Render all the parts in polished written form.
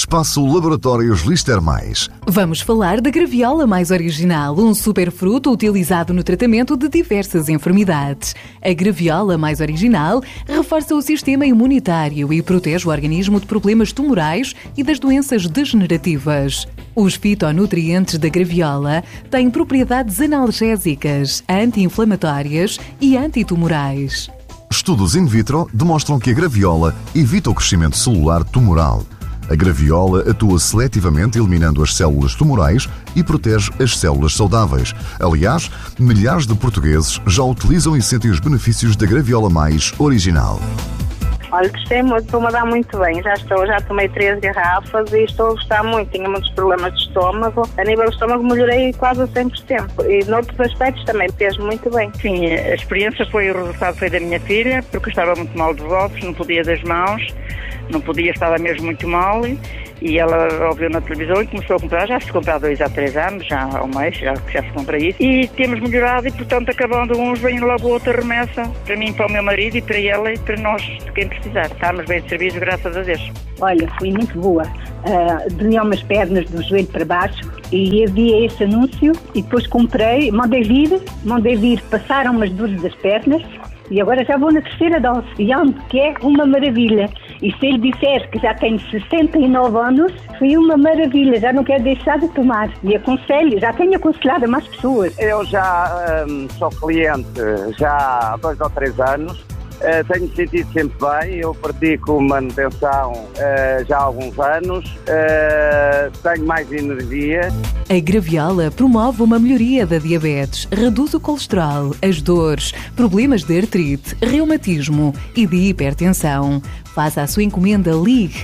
Espaço Laboratórios Lister Mais. Vamos falar da graviola mais original, um superfruto utilizado no tratamento de diversas enfermidades. A graviola mais original reforça o sistema imunitário e protege o organismo de problemas tumorais e das doenças degenerativas. Os fitonutrientes da graviola têm propriedades analgésicas, anti-inflamatórias e antitumorais. Estudos in vitro demonstram que a graviola evita o crescimento celular tumoral. A graviola atua seletivamente eliminando as células tumorais e protege as células saudáveis. Aliás, milhares de portugueses já utilizam e sentem os benefícios da graviola mais original. Olha, gostei muito, estou-me a dar muito bem. Já tomei 3 garrafas e estou a gostar muito. Tinha muitos problemas de estômago. A nível do estômago melhorei quase a 100%. E noutros aspectos também fez muito bem. Sim, a experiência o resultado foi da minha filha, porque eu estava muito mal dos ossos, não podia das mãos, não podia, estava mesmo muito mal. E ela ouviu na televisão e começou a comprar. Já se comprou 2 a 3 anos, já há um mês, já se compra isso. E temos melhorado e, portanto, acabando uns, vem logo outra remessa. Para mim, para o meu marido e para ela e para nós, de quem precisar. Estamos bem servidos, graças a Deus. Olha, foi muito boa. Doía-me as pernas do joelho para baixo e havia esse anúncio e depois comprei, mandei vir, passaram as dores das pernas. E agora já vou na 3ª dose, e que é uma maravilha. E se ele disser que já tenho 69 anos, foi uma maravilha, já não quero deixar de tomar. E aconselho, já tenho aconselhado a mais pessoas. Eu já sou cliente já há 2 ou 3 anos. Tenho sentido sempre bem, eu pratico manutenção já há alguns anos, tenho mais energia. A graviola promove uma melhoria da diabetes, reduz o colesterol, as dores, problemas de artrite, reumatismo e de hipertensão. Faça a sua encomenda, ligue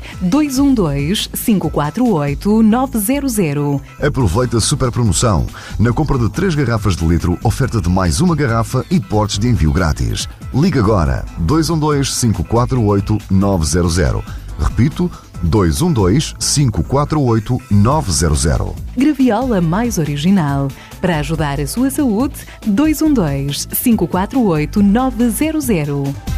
212-548-900. Aproveite a super promoção. Na compra de 3 garrafas de litro, oferta de mais uma garrafa e portes de envio grátis. Ligue agora 212-548-900. Repito, 212-548-900. Graviola mais original. Para ajudar a sua saúde, 212-548-900.